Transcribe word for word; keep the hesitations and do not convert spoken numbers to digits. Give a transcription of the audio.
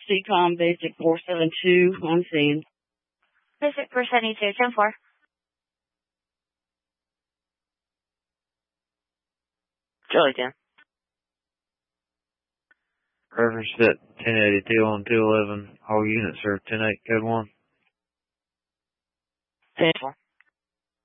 C COM Basic four seven two on scene. Basic four seventy-two, ten four. Charlie ten. Reference set ten eighty-two on two eleven. All units are ten eight, code one. ten four.